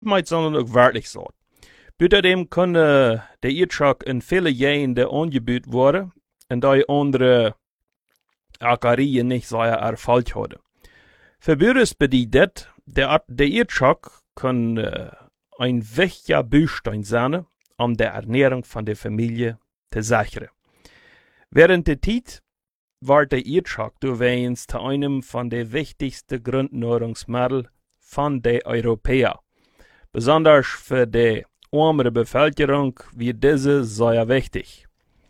meid sondern auch wirklich so. Buitendem kunnen de Iertschak in viele Jahre angebuut worden en die andere Ackerien nicht so erfallt hadden. Verbuurens bedient de Iertschak kan ein wichtiger Baustein sein, um die Ernährung von der Familie zu sichern. Während der Zeit war der Iertschak doorweens zu einem von den wichtigsten Grundnahrungsmitteln von den Europäern. Besonders für die ärmere Bevölkerung wird diese sehr wichtig.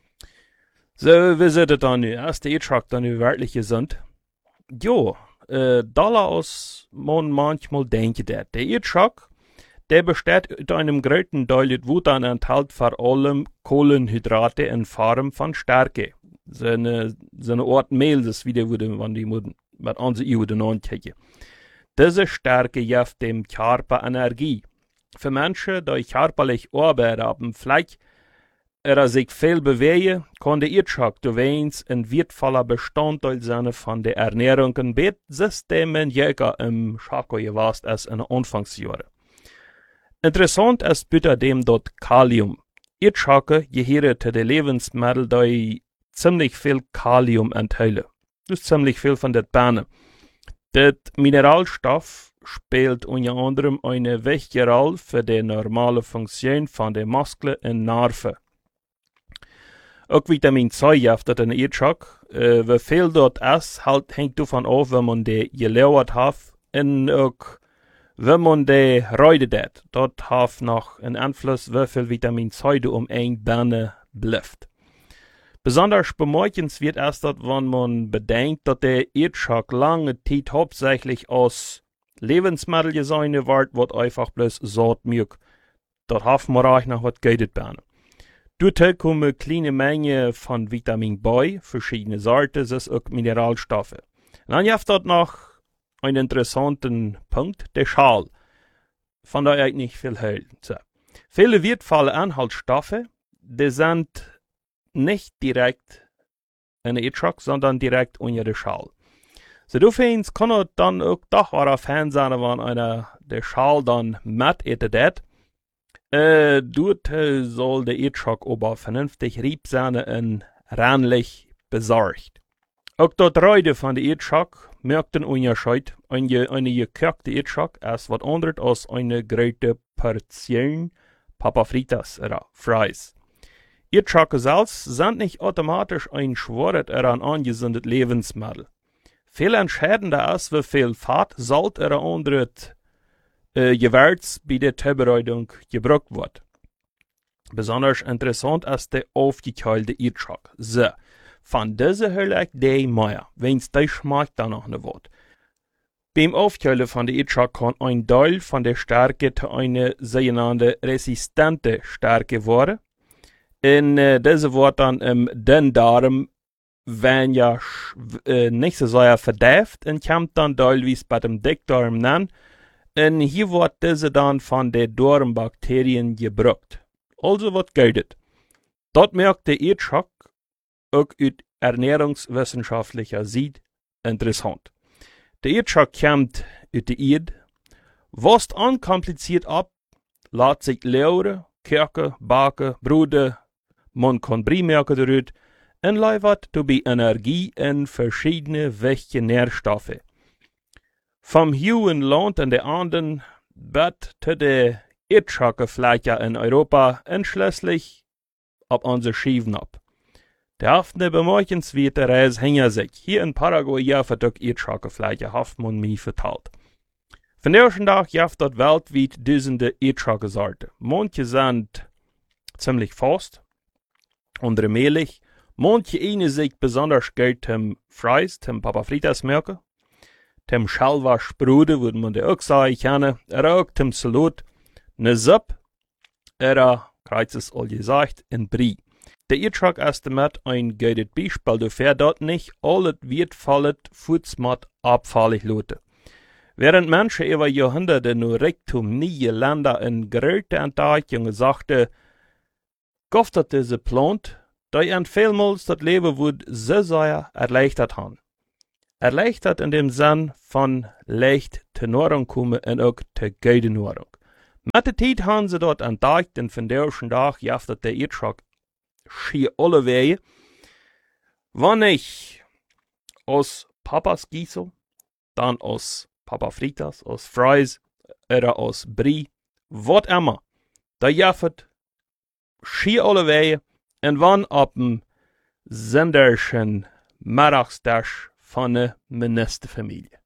So, wie sieht es dann nu? Ist der Iertschak dann nu wirklich gesund? Jo, daraus man manchmal denken der Iertschak, der besteht aus einem großen Teil, wo dann enthält vor allem Kohlenhydrate in Form von Stärke. So eine Art Mehl, das wieder würde, wenn die mit unseren Juden ankriegen. Diese Stärke gibt dem Körper Energie. Für Menschen, die körperlich arbeiten haben, vielleicht sich viel bewegen, kann der Iertschak doorweens ein wertvoller Bestandteil sein von der Ernährung in Bettsystemen jäger im Schako gewast als in den Anfangsjahren. Interessant ist bitte dem dort Kalium. Iertschake gehören zu den Lebensmitteln, die ziemlich viel Kalium enthalten. Das ist ziemlich viel von der Beine. Der Mineralstoff spielt unter anderem eine wichtige Rolle für die normale Funktion von den Muskeln und Nerven. Auch Vitamin C gibt es in der Iertschak. Wie viel dort ist, hängt davon ab, wenn man die gelauert hat und auch wenn man die reidet. Dort hat noch einen Einfluss, wie viel Vitamin C du ein Beine bleibt. Besonders bemerkenswert ist das, wenn man bedenkt, dass der Iertschak lange Zeit hauptsächlich aus Lebensmitteln gesehen wird, was einfach bloß Saatmilch. Dort hat man auch noch was Geidet Beine. Dort kommen kleine Mengen von Vitamin B, verschiedene Sorten, das auch Mineralstoffe. Und dann gibt es noch einen interessanten Punkt, der Schal. Von daher ich nicht viel hält. So. Viele wertvolle Inhaltsstoffe, die sind nicht direkt in der Iertschak, sondern direkt unter der Schal. So deswegen kann es dann auch doch ein Fan sein, wenn einer der Schal dann matt etet. Dort soll der Iertschak aber vernünftig rieb sein und reinlich besorgt. Auch dort Reide von der Iertschak merkt den Unterschied. Eine gekochte Iertschak ist was anderes als eine große Portion Papa Fritas oder Fries. Iertschake selbst sind nicht automatisch ein schweres oder ein angesundes Lebensmittel. Viel entscheidender ist, wie viel Fett, Salz oder anderes Gewürz bei der Zubereitung gebraucht wird. Besonders interessant ist der aufgekühlte Iertschak. So, von dieser höre ich die mehr, wenn's die schmeckt dann noch ne Wort. Beim Aufkühlen von der Iertschak kann ein Teil von der Stärke zu einer sogenannte resistente Stärke werden. Und diese wird dann im Dünndarm, wenn ja nicht so sehr verdäft, und kommt dann teilweise bei dem Dickdarm an. Und hier wird diese dann von den Darmbakterien gebraucht. Also was geht. Dort merkt der Iertschak auch aus ernährungswissenschaftlicher Sicht interessant. Der Iertschak kommt aus der Erde, was unkompliziert ab, lässt sich lauren, kochen, backen, bruden, man kann Brie merken darüber, und liefert dabei Energie in verschiedene wichtige Nährstoffe. Vom hohen Land an der anderen bis zu der Iertschakefläche in Europa und schließlich ab unsere Schiefen ab. Der haftende bemerkenswerte Reis hängt sich. Hier in Paraguay ja verdeckt Iertschakefläche, hat man mir vertalt. Von der ersten Tag gibt dort weltweit Dutzende Iertschake-Sorten. Manche sind ziemlich fast, andere mehlig. Manche eine sich besonders gut zum Fries, zum Papa Fritas merken. Zum Schalwaschbruder würde man der auch sagen können. Auch zum Salat, ne Suppe, oder, kreuz es all gesagt, ein Brie. Der Iertschak ist damit ein gutes Beispiel dafür, dass nicht alles wertvolle Fußmat abfällig lote. Während Menschen über Jahrhunderte nur Reichtum nie Länder in große Entdeckungen sagten, goftet diese Plant, da ihnen vielmals das Leben wird so sehr erleichtert haben. Erleichtert in dem Sinn von leicht zu Nahrung kommen und auch zu gute Nahrung. Met de tijd hebben ze dat ontdekt en vandaag dag jaft dat de Erdschak schier alle weeën. Wanneer ich aus Papas Giesel, dann aus Papa Fritas, aus Fries, oder aus Brie, wat immer, da jaft schier alle weeën en wann op een zenderschen Mittagstisch van de Ministerfamilie.